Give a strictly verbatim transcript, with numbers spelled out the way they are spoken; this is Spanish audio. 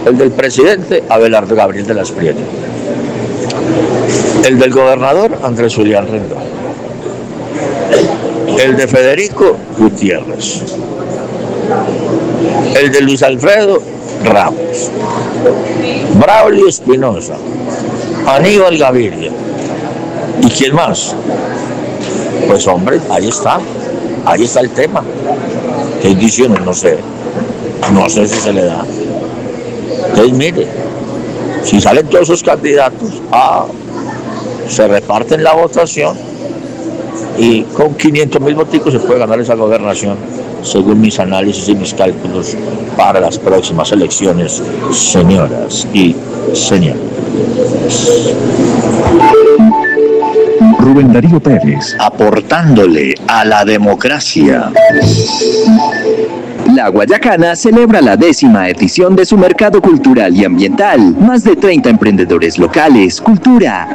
El del presidente, Abelardo Gabriel de las Prieto. El del gobernador, Andrés Julián Rendón. El de Federico Gutiérrez. El de Luis Alfredo Ramos. Braulio Espinosa. Aníbal Gaviria. ¿Y quién más? Pues hombre, ahí está. Ahí está el tema. ¿Qué ediciones? No sé. No sé si se le da. Entonces mire, si salen todos esos candidatos, ah, se reparten la votación y con quinientos mil voticos se puede ganar esa gobernación, según mis análisis y mis cálculos para las próximas elecciones, señoras y señores. Rubén Darío Pérez, aportándole a la democracia. La Guayacana celebra la décima edición de su mercado cultural y ambiental. Más de treinta emprendedores locales, cultura,